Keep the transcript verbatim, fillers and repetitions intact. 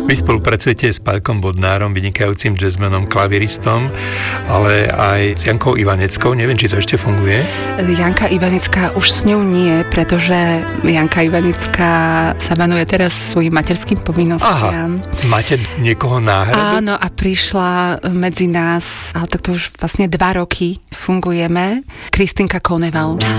Vy spolupracujete s Paľkom Bodnárom, vynikajúcim jazzmanom, klaviristom, ale aj s Jankou Ivaneckou. Neviem, či to ešte funguje. Janka Ivanecká už s ňou nie, pretože Janka Ivanecká sa venuje teraz svojim materským povinnostiam. Aha, máte niekoho náhradu? Áno, a prišla medzi nás, ale tak to už vlastne dva roky fungujeme, Kristinka Koneval.